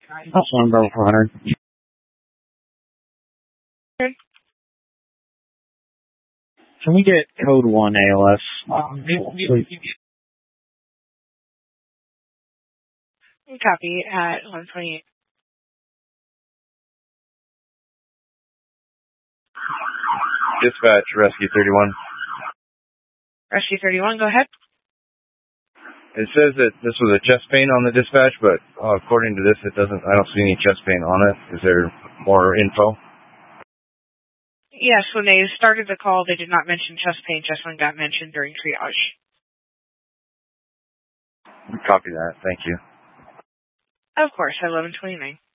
Also on Bravo 400. Can we get code 1 ALS? Copy at 128. Dispatch, Rescue 31. Rescue 31, go ahead. It says that this was a chest pain on the dispatch, but according to this, I don't see any chest pain on it. Is there more info? Yes, when they started the call, they did not mention chest pain. Chest pain got mentioned during triage. Copy that. Thank you. Of course, at 11:29.